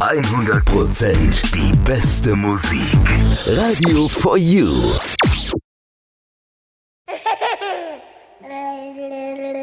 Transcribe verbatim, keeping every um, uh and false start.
hundert Prozent die beste Musik. Radio for You.